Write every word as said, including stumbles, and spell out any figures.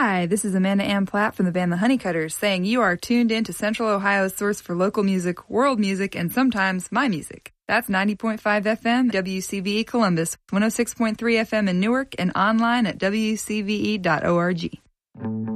Hi, this is Amanda Ann Platt from the band The Honeycutters saying you are tuned in to Central Ohio's source for local music, world music, and sometimes my music. That's ninety point five F M, W C V E Columbus, one oh six point three F M in Newark, and online at W C V E dot org.